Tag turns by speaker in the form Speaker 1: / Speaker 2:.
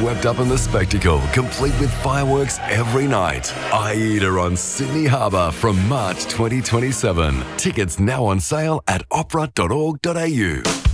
Speaker 1: swept up in the spectacle, complete with fireworks every night. AIDA on Sydney Harbour from March 2027. Tickets now on sale at opera.org.au.